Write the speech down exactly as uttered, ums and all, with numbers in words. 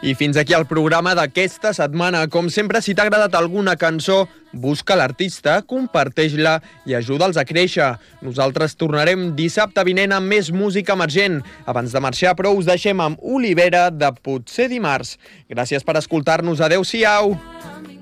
I fins aquí el programa d'aquesta setmana. Com sempre, si t'ha agradat alguna cançó, busca l'artista, comparteix-la i ajuda'ls a créixer. Nosaltres tornarem dissabte vinent amb més música emergent. Abans de marxar, però, us deixem amb Olivera de Potser dimarts. Gràcies per escoltar-nos. Adéu-siau!